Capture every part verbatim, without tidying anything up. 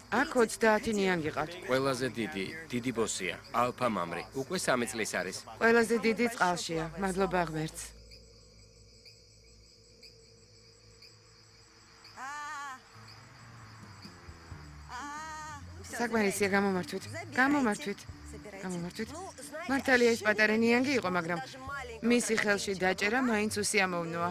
აქ ოცდაათი ნიანგი ყავთ. ყველაზე დიდი, დიდი ბოსია, ალფა მამრი. უკვე სამი წლის არის. ყველაზე დიდი წყალშია. მადლობა ღმერთს. საკმარისია გამომართვით. გამომართვით. გამომართვით. მართალია ის პატარა ნიანგი იყო, მაგრამ მისი ხელში დაჭერა მაინც უსიამოვნოა.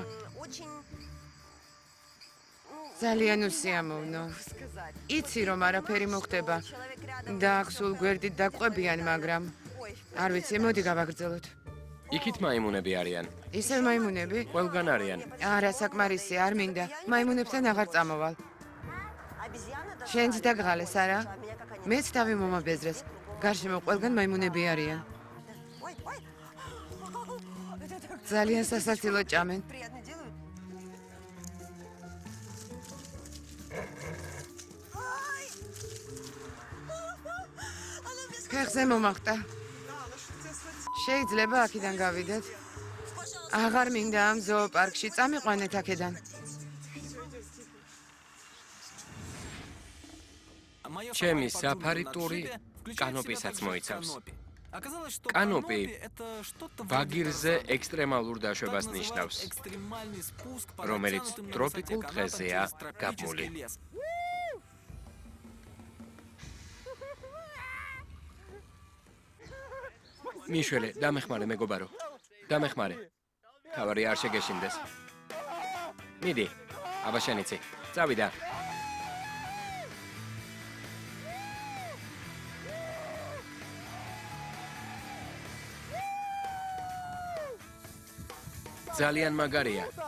ძალიან უსიამოვნო. იცი რომ არაფერი მოხდება და აქ სულ გვერდით დაგვყვებიან, მაგრამ არ ვიცი, მოდი გავაგრძელოთ. იქით მაიმუნები არიან. ისევ მაიმუნები? ყველგან არიან. არა, საკმარისია, არ მინდა. მაიმუნებთან აღარ წამოვალ. შენც დაგღალეს, არა? მეც თავი მომაბეზრეს. გარშემო ყველგან მაიმუნები არიან. ძალიან სასაცილო ჭამენ. ფეხზე მომახტა. შეიძლება აქედან გავიდეთ? აღარ მინდა ამ ზოოპარკში, წამიყვანეთ აქედან. ჩემი საფარი ტური კანოპისაც მოიცავს. კანოპი ბაგირზე ექსტრემალურ დაშვებას ნიშნავს, რომელიც ტროპიკულ დღეზეა გაბმული. მიშველე, დამეხმარე მეგობარო. დამეხმარე. თავარი არ შეგეშინდეს. მიდი, აბაშენიცი, წავიდა. ძალიან მაგარია.